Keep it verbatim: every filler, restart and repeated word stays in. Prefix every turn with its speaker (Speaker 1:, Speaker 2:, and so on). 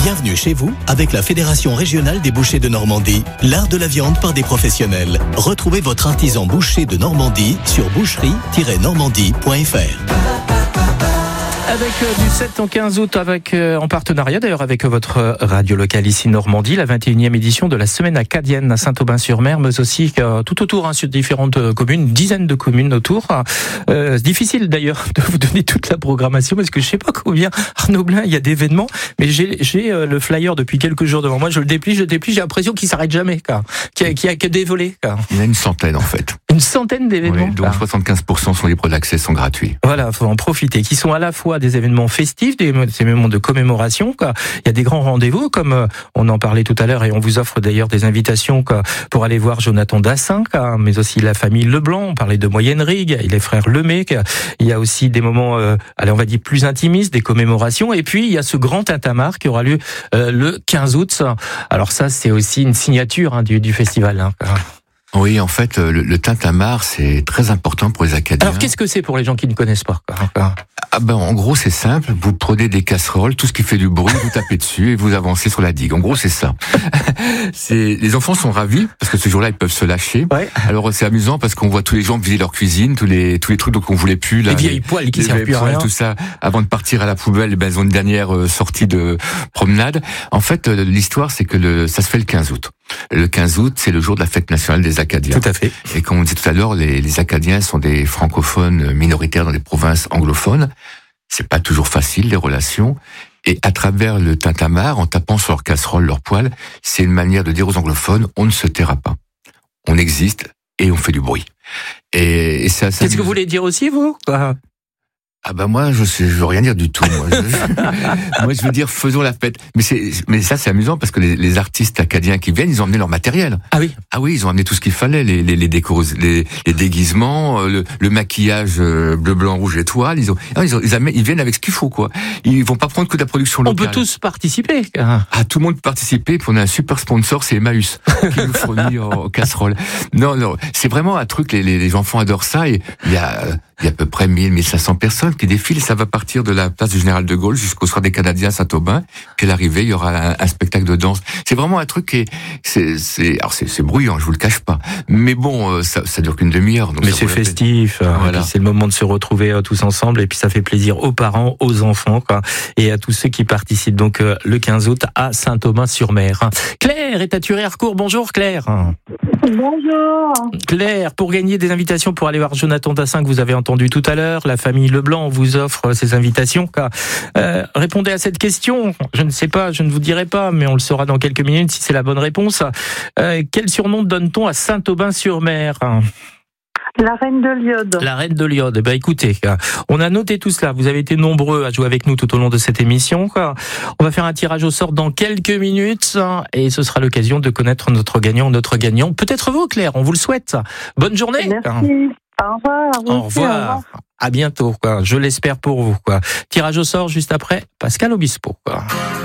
Speaker 1: Bienvenue chez vous avec la Fédération régionale des bouchers de Normandie, l'art de la viande par des professionnels. Retrouvez votre artisan boucher de Normandie sur boucherie tiret normandie point f r.
Speaker 2: Avec euh, du sept au quinze août, avec, euh, en partenariat d'ailleurs avec votre radio locale ici Normandie, la vingt et unième édition de la semaine acadienne à Saint-Aubin-sur-Mer, mais aussi euh, tout autour, hein, sur différentes euh, communes, une dizaine de communes autour. Euh, c'est difficile d'ailleurs de vous donner toute la programmation parce que je sais pas combien, Arnaud Blin, il y a d'événements, mais j'ai, j'ai euh, le flyer depuis quelques jours devant moi, je le déplie, je le déplie, j'ai l'impression qu'il s'arrête jamais, quoi. Qu'il y a, qu'il y a que des volets, quoi.
Speaker 3: Il y en a une centaine en fait.
Speaker 2: Une centaine d'événements.
Speaker 3: Oui, dont soixante-quinze pour cent sont libres d'accès, sont gratuits.
Speaker 2: Voilà, faut en profiter, qui sont à la fois des événements festifs, des, des événements de commémoration, quoi. Il y a des grands rendez-vous, comme euh, on en parlait tout à l'heure, et on vous offre d'ailleurs des invitations, quoi, pour aller voir Jonathan Dassin, quoi, mais aussi la famille Leblanc. On parlait de Moyenne Rigue et les frères Lemay. Quoi. Il y a aussi des moments, euh, allez, on va dire plus intimistes, des commémorations, et puis il y a ce grand tintamarre qui aura lieu euh, le quinze août. Alors ça, c'est aussi une signature, hein, du, du festival. Hein.
Speaker 3: Oui, en fait, le, le tintamarre, c'est très important pour les Acadiens.
Speaker 2: Alors, qu'est-ce que c'est pour les gens qui ne connaissent pas, quoi?
Speaker 3: Ah ben, en gros, c'est simple. Vous prenez des casseroles, tout ce qui fait du bruit, vous tapez dessus et vous avancez sur la digue. En gros, c'est ça. c'est, les enfants sont ravis parce que ce jour-là, ils peuvent se lâcher. Ouais. Alors, c'est amusant parce qu'on voit tous les gens vider leur cuisine, tous les, tous les trucs dont on voulait plus, là.
Speaker 2: Les vieilles poêles qui
Speaker 3: les
Speaker 2: servent plus à rien.
Speaker 3: Tout ça. Avant de partir à la poubelle, ben, ils ont une dernière euh, sortie de promenade. En fait, euh, l'histoire, c'est que le, ça se fait le quinze août. Le quinze août, c'est le jour de la fête nationale des Acadiens.
Speaker 2: Tout à fait.
Speaker 3: Et comme on disait tout à l'heure, les, les Acadiens sont des francophones minoritaires dans les provinces anglophones. C'est pas toujours facile, les relations. Et à travers le tintamarre, en tapant sur leur casserole, leur poêle, c'est une manière de dire aux anglophones, on ne se taira pas. On existe et on fait du bruit. Et, et ça, ça
Speaker 2: Qu'est-ce que vous voulez dire aussi, vous?
Speaker 3: Ah ben moi je sais, je veux rien dire du tout. Moi je, moi, je veux dire faisons la fête. Mais c'est mais ça c'est amusant parce que les, les artistes acadiens qui viennent, ils ont emmené leur matériel.
Speaker 2: Ah oui.
Speaker 3: Ah oui, ils ont amené tout ce qu'il fallait, les les les décors, les, les déguisements, le, le maquillage bleu blanc rouge étoile. Ils ont ils, ont, ils, amènent, ils viennent avec ce qu'il faut quoi. Ils vont pas prendre que de la production locale.
Speaker 2: On peut tous participer.
Speaker 3: Ah tout le monde peut participer. Puis on a un super sponsor, c'est Emmaüs qui nous fournit aux casseroles. Non non, c'est vraiment un truc. Les, les les enfants adorent ça et il y a il y a à peu près mille, mille cinq cents personnes qui défilent. Ça va partir de la place du Général de Gaulle jusqu'au soir des Canadiens à Saint-Aubin. Puis à l'arrivée, il y aura un, un spectacle de danse. C'est vraiment un truc qui est, c'est, c'est, alors c'est, c'est bruyant, je vous le cache pas. Mais bon, ça, ça dure qu'une demi-heure. Donc
Speaker 2: mais c'est festif. Voilà. C'est le moment de se retrouver tous ensemble et puis ça fait plaisir aux parents, aux enfants, quoi, et à tous ceux qui participent. Donc le quinze août à Saint-Aubin-sur-Mer. Claire est à Thury-Harcourt. Bonjour Claire.
Speaker 4: Bonjour.
Speaker 2: Claire, pour gagner des invitations pour aller voir Jonathan Dassin que vous avez entendu tout à l'heure, la famille Leblanc vous offre ces invitations. Euh, répondez à cette question. Je ne sais pas, je ne vous dirai pas, mais on le saura dans quelques minutes si c'est la bonne réponse. Euh, quel surnom donne-t-on à Saint-Aubin-sur-Mer ?
Speaker 4: La Reine de l'Iode.
Speaker 2: La Reine de l'Iode. Eh ben, écoutez, on a noté tout cela. Vous avez été nombreux à jouer avec nous tout au long de cette émission. On va faire un tirage au sort dans quelques minutes et ce sera l'occasion de connaître notre gagnant ou notre gagnant. Peut-être vous, Claire, on vous le souhaite. Bonne journée.
Speaker 4: Merci. Au revoir.
Speaker 2: Au revoir. Au revoir. À bientôt, quoi. Je l'espère pour vous, quoi. Tirage au sort juste après Pascal Obispo, quoi.